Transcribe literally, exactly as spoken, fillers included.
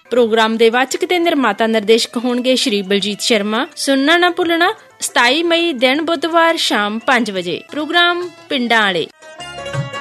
Programme ਦੇ ਵਾਚਕ ਤੇ ਨਿਰਮਾਤਾ ਨਿਰਦੇਸ਼ਕ ਹੋਣਗੇ ਸ਼੍ਰੀ ਬਲਜੀਤ ਸ਼ਰਮਾ। ਸੁਣਨਾ ਨਾ ਭੁੱਲਣਾ, ਸਤਾਈ ਮਈ ਦਿਨ ਬੁੱਧਵਾਰ ਸ਼ਾਮ ਪੰਜ ਵਜੇ ਪ੍ਰੋਗਰਾਮ ਪਿੰਡਾਂ ਵਾਲੇ।